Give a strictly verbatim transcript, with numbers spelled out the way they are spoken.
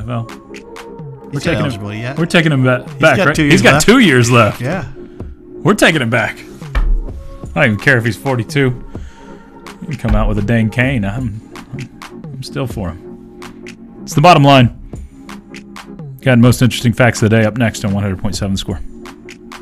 F L. We're He's taking eligible him. yet. We're taking him ba- back. got right? two He's years got left. two years left. Yeah. We're taking him back. I don't even care if he's forty-two. He can come out with a dang cane. I'm, I'm still for him. It's the bottom line. Got most interesting facts of the day up next on one hundred point seven The Score.